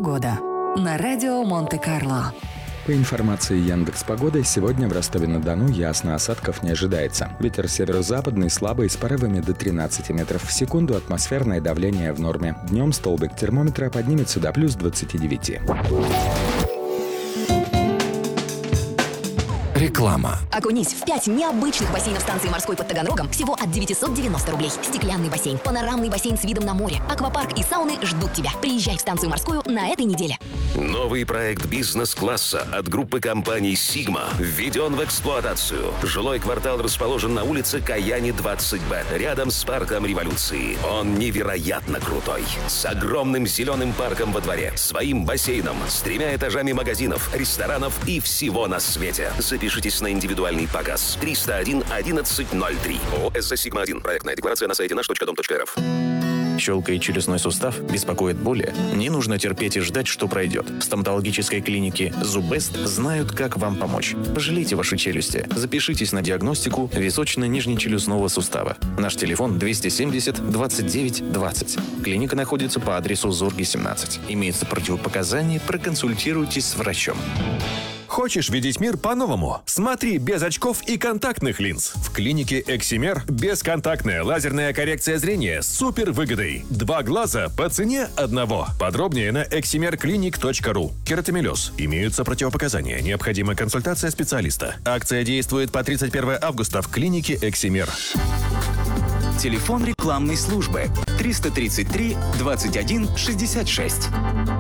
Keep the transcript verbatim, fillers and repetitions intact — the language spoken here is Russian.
Погода на радио Монте-Карло. По информации Яндекс.Погоды, сегодня в Ростове-на-Дону ясно, осадков не ожидается. Ветер северо-западный слабый с порывами до тринадцати метров в секунду, атмосферное давление в норме. Днем столбик термометра поднимется до плюс двадцати девяти. Реклама. Окунись в пять необычных бассейнов станции морской под Таганрогом всего от девятисот девяноста рублей. Стеклянный бассейн, панорамный бассейн с видом на море, аквапарк и сауны ждут тебя. Приезжай в станцию морскую на этой неделе. Новый проект бизнес-класса от группы компаний «Сигма» введен в эксплуатацию. Жилой квартал расположен на улице Каяни, двадцать Б, рядом с парком Революции. Он невероятно крутой. С огромным зеленым парком во дворе, своим бассейном, с тремя этажами магазинов, ресторанов и всего на свете. Запишитесь на индивидуальный показ. триста один одиннадцать ноль три. ООО «СЗ Сигма один». Проектная декларация на сайте наш точка дом точка эр эф. Щелкает челюстной сустав? Беспокоит боли? Не нужно терпеть и ждать, что пройдет. В стоматологической клинике «Зубест» знают, как вам помочь. Пожалейте ваши челюсти. Запишитесь на диагностику височно-нижнечелюстного сустава. Наш телефон двести семьдесят двадцать девять двадцать. Клиника находится по адресу Зорги, семнадцать. Имеются противопоказания, проконсультируйтесь с врачом. Хочешь видеть мир по-новому? Смотри без очков и контактных линз. В клинике «Эксимер» бесконтактная лазерная коррекция зрения с супер выгодой. Два глаза по цене одного. Подробнее на эксимер клиник точка ру. Кератомелез. Имеются противопоказания. Необходима консультация специалиста. Акция действует по тридцать первого августа в клинике «Эксимер». Телефон рекламной службы триста тридцать три двадцать один шестьдесят шесть.